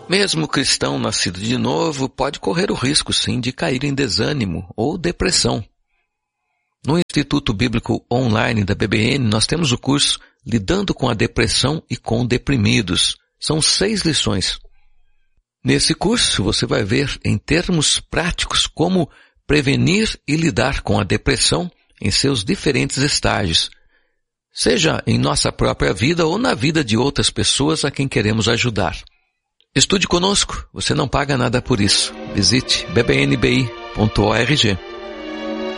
Mesmo o cristão nascido de novo pode correr o risco, sim, de cair em desânimo ou depressão. No Instituto Bíblico Online da BBN, nós temos o curso Lidando com a Depressão e com Deprimidos. São 6 lições. Nesse curso, você vai ver em termos práticos como prevenir e lidar com a depressão em seus diferentes estágios, seja em nossa própria vida ou na vida de outras pessoas a quem queremos ajudar. Estude conosco, você não paga nada por isso. Visite bbnbi.org.